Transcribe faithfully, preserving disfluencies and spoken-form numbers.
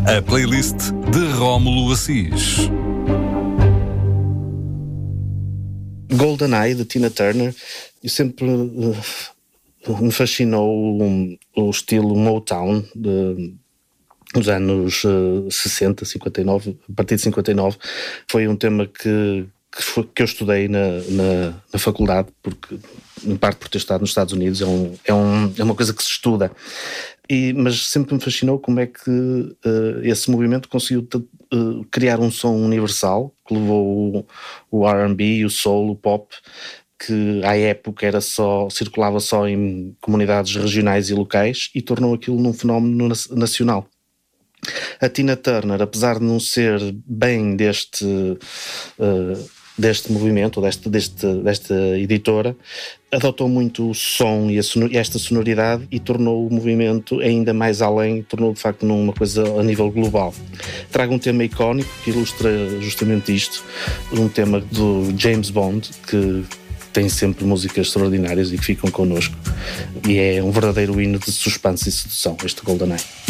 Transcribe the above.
A playlist de Rómulo Assis. GoldenEye, de Tina Turner. Eu sempre uh, me fascinou um, o estilo Motown de, dos anos uh, sessenta, cinquenta e nove. A partir de cinquenta e nove foi um tema que, que, foi, que eu estudei na, na, na faculdade, porque, em parte por ter estado nos Estados Unidos. É, um, é, um, é uma coisa que se estuda. E, mas sempre me fascinou como é que uh, esse movimento conseguiu uh, criar um som universal, que levou o, o R and B, o soul, o pop, que à época era só, circulava só em comunidades regionais e locais, e tornou aquilo num fenómeno nacional. A Tina Turner, apesar de não ser bem deste, uh, deste movimento, deste, deste, desta editora, adotou muito o som e a sonor, esta sonoridade, e tornou o movimento ainda mais além, tornou de facto numa coisa a nível global. Trago um tema icónico que ilustra justamente isto, um tema do James Bond, que tem sempre músicas extraordinárias e que ficam connosco, e é um verdadeiro hino de suspense e sedução, este GoldenEye.